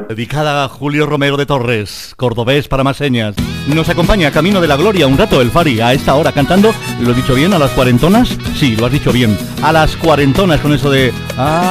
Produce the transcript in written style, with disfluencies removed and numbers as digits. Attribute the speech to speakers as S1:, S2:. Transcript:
S1: Dedicada a Julio Romero de Torres, cordobés para más señas. Nos acompaña Camino de la Gloria un rato el Fari, a esta hora cantando, ¿lo he dicho bien? ¿A las cuarentonas? Sí, lo has dicho bien. A las cuarentonas con eso de...